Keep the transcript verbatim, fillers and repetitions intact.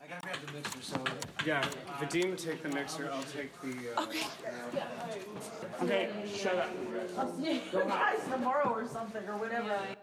gotta grab the mixer, so. Yeah, Vadim, take the mixer. I'll take the. Uh, Okay. Uh, okay, shut up. I'll see you guys tomorrow or something or whatever.